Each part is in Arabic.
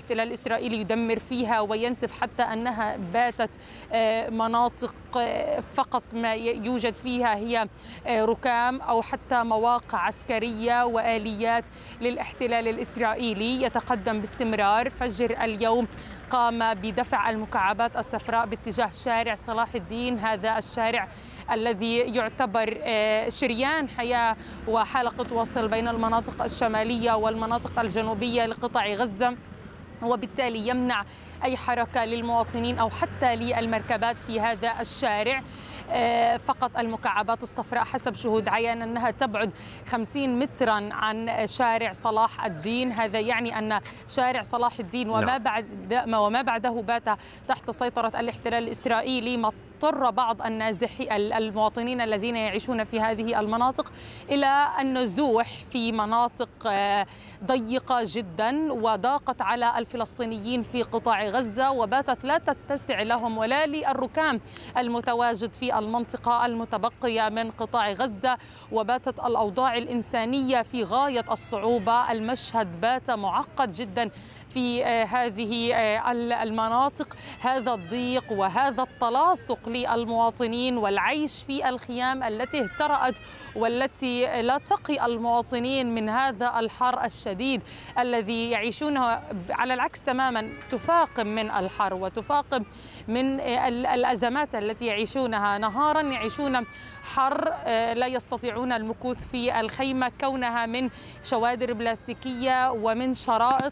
الاحتلال الإسرائيلي يدمر فيها وينسف، حتى أنها باتت مناطق فقط ما يوجد فيها هي ركام أو حتى مواقع عسكرية وآليات للاحتلال الإسرائيلي يتقدم باستمرار. فجر اليوم قام بدفع المكعبات الصفراء باتجاه شارع صلاح الدين، هذا الشارع الذي يعتبر شريان حياة وحلقة وصل بين المناطق الشمالية والمناطق الجنوبية لقطاع غزة، وبالتالي يمنع أي حركة للمواطنين أو حتى للمركبات في هذا الشارع. فقط المكعبات الصفراء حسب شهود عيان أنها تبعد 50 مترا عن شارع صلاح الدين. هذا يعني أن شارع صلاح الدين وما بعده بات تحت سيطرة الاحتلال الإسرائيلي. اضطر بعض المواطنين الذين يعيشون في هذه المناطق إلى النزوح في مناطق ضيقة جدا، وضاقت على الفلسطينيين في قطاع غزة، وباتت لا تتسع لهم ولا للركام المتواجد في المنطقة المتبقية من قطاع غزة، وباتت الأوضاع الإنسانية في غاية الصعوبة. المشهد بات معقد جدا في هذه المناطق، هذا الضيق وهذا التلاصق للمواطنين والعيش في الخيام التي اهترأت والتي لا تقي المواطنين من هذا الحر الشديد الذي يعيشونه. على العكس تماما تفاقم من الحر وتفاقم من الأزمات التي يعيشونها. نهارا يعيشون حر، لا يستطيعون المكوث في الخيمة كونها من شوادر بلاستيكية ومن شرائط،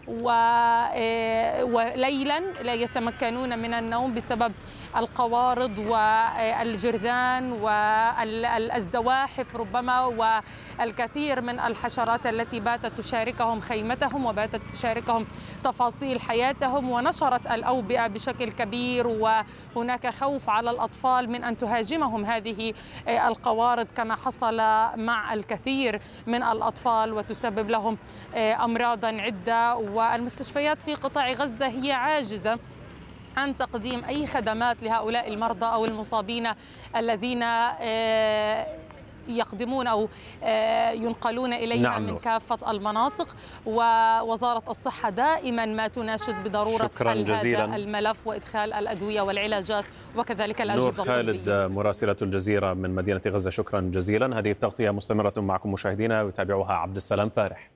وليلا لا يتمكنون من النوم بسبب القوارض والجرذان والزواحف ربما، والكثير من الحشرات التي باتت تشاركهم خيمتهم وباتت تشاركهم تفاصيل حياتهم، ونشرت الأوبئة بشكل كبير. وهناك خوف على الأطفال من أن تهاجمهم هذه القوارض كما حصل مع الكثير من الأطفال وتسبب لهم أمراضا عدة. والمستشفيات في قطاع غزة هي عاجزة عن تقديم أي خدمات لهؤلاء المرضى أو المصابين الذين يقدمون أو ينقلون إليها من كافة المناطق. ووزارة الصحة دائما ما تناشد بضرورة حل هذا الملف وإدخال الأدوية والعلاجات وكذلك الأجهزة الطبية. خالد مراسلة الجزيرة من مدينة غزة، شكرا جزيلا. هذه التغطية مستمرة معكم مشاهدينا، يتابعها عبد السلام فارح.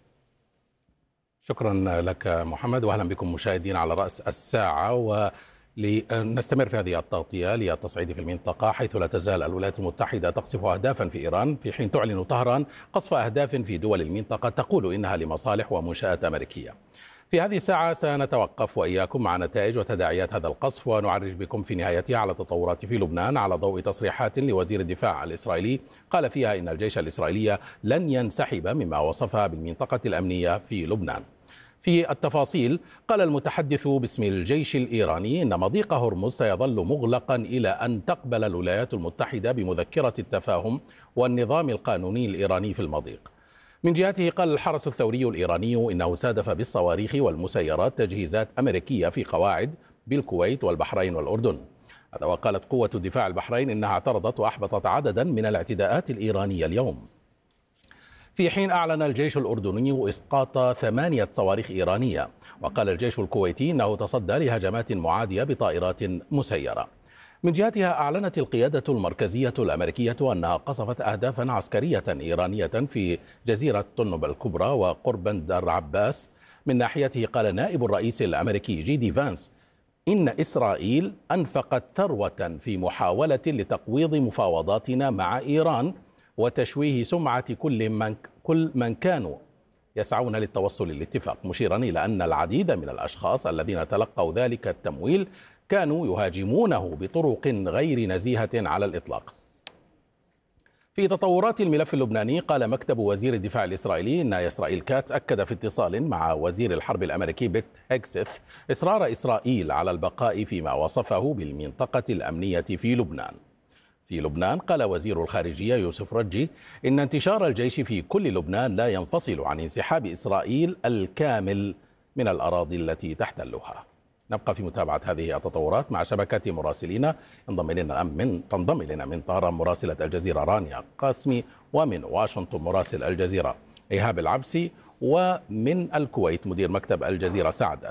شكرا لك محمد، وأهلا بكم مشاهدين على رأس الساعة. ولنستمر في هذه التغطية للتصعيد في المنطقة، حيث لا تزال الولايات المتحدة تقصف أهدافا في إيران، في حين تعلن طهران قصف أهداف في دول المنطقة تقول إنها لمصالح ومنشآت أمريكية. في هذه الساعة سنتوقف وإياكم مع نتائج وتداعيات هذا القصف، ونعرج بكم في نهايتها على تطورات في لبنان على ضوء تصريحات لوزير الدفاع الإسرائيلي قال فيها إن الجيش الإسرائيلي لن ينسحب مما وصفها بالمنطقة الأمنية في لبنان. في التفاصيل، قال المتحدث باسم الجيش الإيراني إن مضيق هرمز سيظل مغلقا إلى أن تقبل الولايات المتحدة بمذكرة التفاهم والنظام القانوني الإيراني في المضيق. من جهته، قال الحرس الثوري الإيراني إنه سادف بالصواريخ والمسيرات تجهيزات أمريكية في قواعد بالكويت والبحرين والأردن. هذا وقالت قوة دفاع البحرين إنها اعترضت وأحبطت عددا من الاعتداءات الإيرانية اليوم. في حين أعلن الجيش الأردني إسقاط 8 صواريخ إيرانية، وقال الجيش الكويتي أنه تصدى لهجمات معادية بطائرات مسيرة. من جهتها، أعلنت القيادة المركزية الأمريكية أنها قصفت أهدافا عسكرية إيرانية في جزيرة طنب الكبرى وقرب بندر عباس. من ناحيته، قال نائب الرئيس الأمريكي جي دي فانس إن إسرائيل أنفقت ثروة في محاولة لتقويض مفاوضاتنا مع إيران وتشويه سمعة كل من كانوا يسعون للتوصل للاتفاق، مشيرا إلى أن العديد من الأشخاص الذين تلقوا ذلك التمويل كانوا يهاجمونه بطرق غير نزيهة على الإطلاق. في تطورات الملف اللبناني، قال مكتب وزير الدفاع الإسرائيلي إن إسرائيل كاتس أكد في اتصال مع وزير الحرب الأمريكي بيت هيكسث إصرار إسرائيل على البقاء فيما وصفه بالمنطقة الأمنية في لبنان. في لبنان، قال وزير الخارجية يوسف رجي إن انتشار الجيش في كل لبنان لا ينفصل عن انسحاب إسرائيل الكامل من الأراضي التي تحتلها. نبقى في متابعة هذه التطورات مع شبكة مراسلين. تنضم إلينا من طهران مراسلة الجزيرة رانيا قاسمي، ومن واشنطن مراسل الجزيرة إيهاب العبسي، ومن الكويت مدير مكتب الجزيرة سعد